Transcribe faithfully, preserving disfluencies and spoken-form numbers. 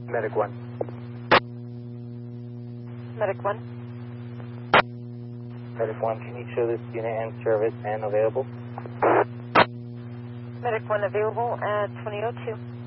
Medic one. Medic one. Medic one, can you show this unit in service and available? Medic one available at twenty oh two.